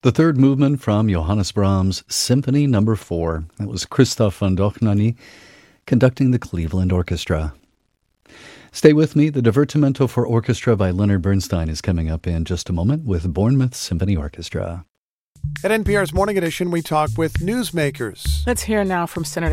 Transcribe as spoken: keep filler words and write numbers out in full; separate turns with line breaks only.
The third movement from Johannes Brahms' Symphony Number Four. That was Christoph von Dohnanyi conducting the Cleveland Orchestra. Stay with me. The Divertimento for Orchestra by Leonard Bernstein is coming up in just a moment with Bournemouth Symphony Orchestra.
At N P R's Morning Edition, we talk with newsmakers.
Let's hear now from Senator